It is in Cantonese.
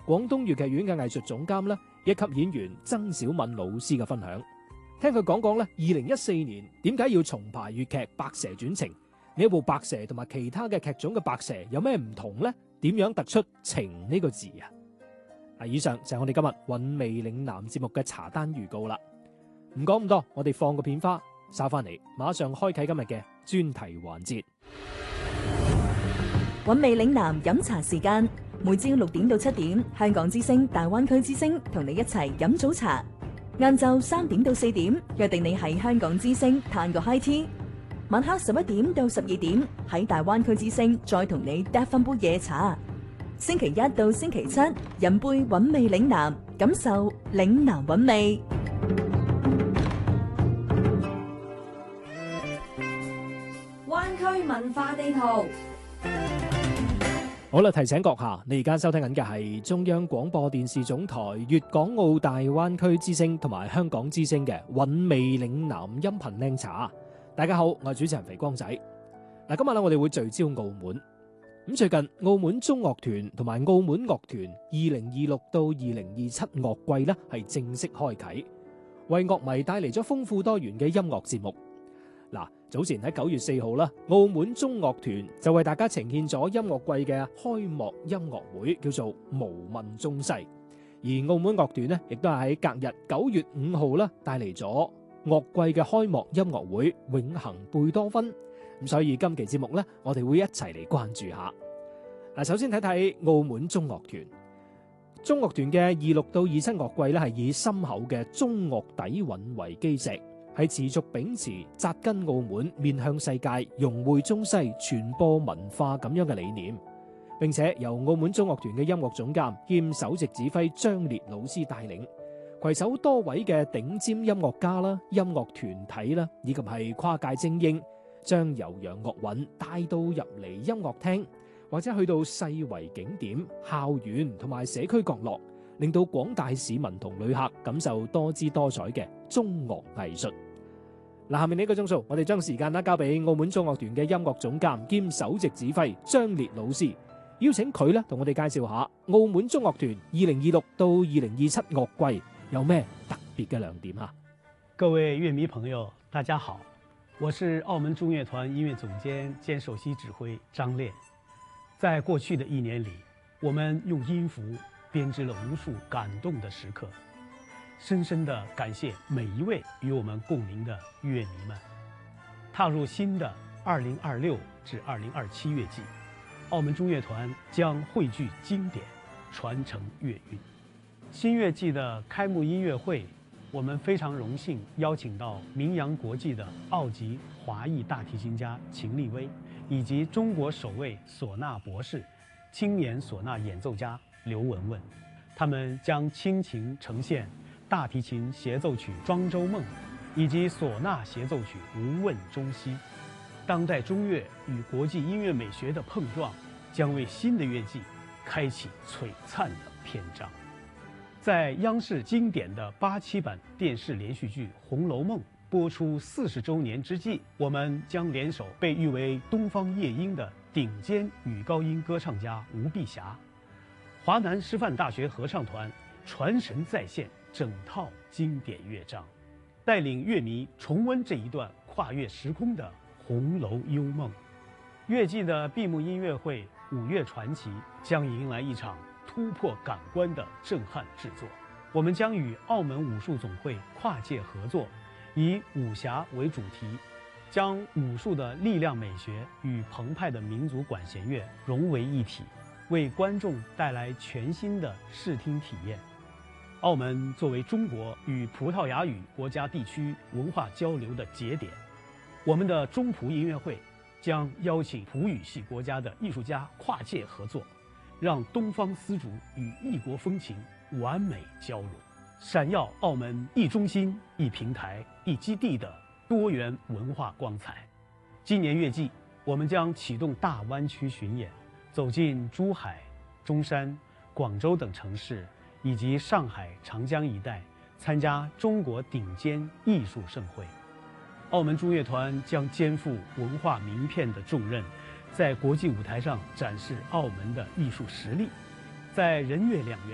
廣東粵劇院嘅藝術總監啦，一級演員曾小敏老師嘅分享。聽佢講講咧，2014年點解要重排粵劇《白蛇傳情》呢一部白蛇同埋其他嘅劇種嘅白蛇有咩唔同呢？點樣突出情呢個字啊？以上就係我哋今日韻味嶺南節目嘅茶單預告啦。唔講咁多，我哋放個片花，稍翻嚟馬上開啟今日嘅專題環節。 韻味嶺南飲茶時間，每朝6點到7點，香港之聲、大灣區之聲同你一齊飲早茶。晏晝3點到4點，約定你喺香港之聲嘆個 high tea。晚黑11點到12點，喺大灣區之聲再同你嗒翻杯夜茶。星期一到星期七，飲杯韻味嶺南，感受嶺南韻味。 灣區文化地圖。 好啦，提醒閣下，你而家收聽緊嘅係中央廣播電視總台粵港澳大灣區之聲同埋香港之聲嘅韻味嶺南音頻靚茶。大家好，我係主持人肥光仔。嗱，今日我哋會聚焦澳門。咁最近澳門中樂團同埋澳門樂團2026到2027樂季咧係正式開啟，為樂迷帶嚟咗豐富多元嘅音樂節目。嗱，早前喺9月4號啦，澳門中樂團就為大家呈現咗音樂季嘅開幕音樂會，叫做無問中西。而澳門樂團呢，亦都係喺隔日9月5號啦，帶嚟咗樂季嘅開幕音樂會永恆貝多芬。咁所以今期節目呢，我哋會一齊嚟關注下。嗱，首先睇睇澳門中樂團。中樂團嘅26到27樂季咧，係以深厚嘅中樂底蘊為基石，係持續秉持紮根澳門、面向世界、融匯中西、傳播文化咁樣嘅理念，並且由澳門中樂團嘅音樂總監兼首席指揮張烈老師帶領，攜手多位嘅頂尖音樂家啦、音樂團體啦，以及係跨界精英，將悠揚樂韻帶到入嚟音樂廳，或者去到世遺景點、校園同埋社區角落，令到廣大市民同旅客感受多姿多彩嘅中樂藝術。嗱，下面呢個鐘數，我哋將時間交俾澳門中樂團嘅音樂總監兼首席指揮張烈老師，邀請佢同我哋介紹下澳門中樂團2026到2027樂季有咩特別嘅亮點啊！ 各位樂迷朋友，大家好，我是澳門中樂團音樂總監兼首席指揮張烈。在過去的1年裡，我們用音符編織了無數感動的時刻，深深地感謝每一位與我們共鳴的樂迷們。踏入新的2026至2027樂季，澳門中樂團將匯聚經典，傳承樂韻。新樂季的開幕音樂會，我們非常榮幸邀請到名揚國際的澳籍華裔大提琴家秦立威，以及中國首位嗩吶博士、青年嗩吶演奏家劉文文，他們將傾情呈現大提琴協奏曲《莊周夢》，以及嗩吶協奏曲《無問中西》。當代中樂與國際音樂美學的碰撞，將為新的樂季開啟璀璨的篇章。在央視經典的87版電視連續劇《紅樓夢》播出40周年之際，我們將聯手被譽為東方夜鶯的頂尖女高音歌唱家吳碧霞，華南師範大學合唱團傳神再現整套經典樂章，帶領樂迷重溫這一段跨越時空的紅樓幽夢。樂季的閉幕音樂會《五岳傳奇》將迎來一場突破感官的震撼製作。我們將與澳門武術總會跨界合作，以武俠為主題，將武術的力量美學與澎湃的民族管弦樂融為一體，為觀眾帶來全新的視聽體驗。澳門作為中國與葡萄牙語國家地區文化交流的節點，我們的中葡音樂會將邀請葡語系國家的藝術家跨界合作，讓東方絲竹與異國風情完美交融，閃耀澳門一中心、一平台、一基地的多元文化光彩。今年樂季，我們將啟動大灣區巡演，走進珠海、中山、廣州等城市，以及上海、長江一帶，參加中國頂尖藝術盛會。澳門中樂團將肩負文化名片的重任，在國際舞台上展示澳門的藝術實力，在人樂兩元